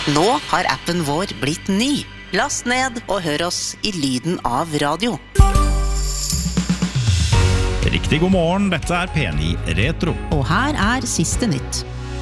Nå har appen vår blitt ny. Last ned og hør oss i lyden av radio. Riktig god morgen, dette P9 Retro. Og her siste nytt.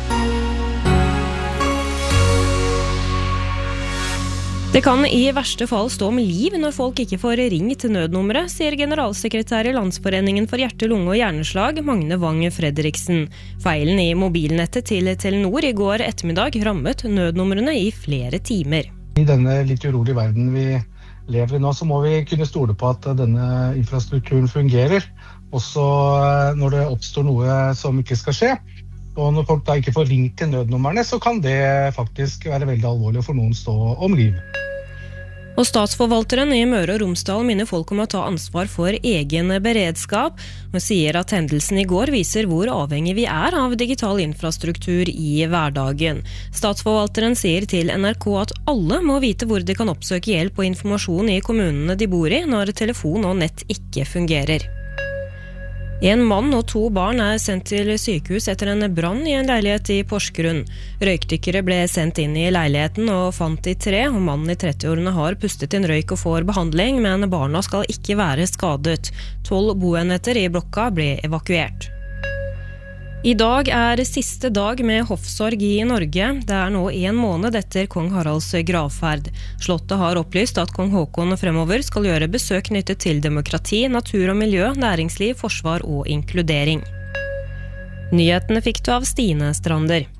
Det kan i verste fall stå om liv når folk ikke får ring til nødnummeret, sier generalsekretær i Landsforeningen for hjerte-, lunge- og hjerneslag, Magne Wang Fredriksen. Feilen i mobilnettet til Telenor i går ettermiddag rammet nødnumrene i flere timer. I denne litt urolige verden vi lever i nå, så må vi kunne stole på at denne infrastrukturen fungerer, også når det oppstår noe som ikke skal skje. Og når folk da ikke får ringt til nødnumrene, så kan det faktisk være veldig alvorlig for noen stå om liv. Og statsforvalteren i Møre og Romsdal minner folk om å ta ansvar for egen beredskap, og sier at hendelsen i går viser hvor avhengig vi av digital infrastruktur i hverdagen. Statsforvalteren sier til NRK at alle må vite hvor de kan oppsøke hjelp og informasjon i kommunene de bor i når telefon og nett ikke fungerer. En mann og 2 barn sendt til sykehus etter en brann i en leilighet i Porsgrunn. Røykdykkere ble sendt inn i leiligheten og fant de 3, og mannen i 30-årene har pustet inn røyk og får behandling, men barna skal ikke være skadet. 12 boenheter i blokka ble evakuert. I dag siste dag med hoffsorg i Norge. Det nå 1 måned etter kong Haralds gravferd. Slottet har opplyst at kong Håkon fremover skal gjøre besøk knyttet til demokrati, natur og miljø, næringsliv, forsvar og inkludering. Nyhetene fikk du av Stine Strander.